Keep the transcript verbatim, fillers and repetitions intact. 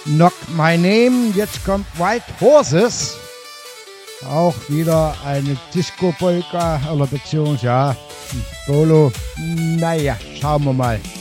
Knock My Name. Jetzt kommt White Horses. Auch wieder eine Disco-Polka oder beziehungsweise ja, Bolo. Naja, schauen wir mal.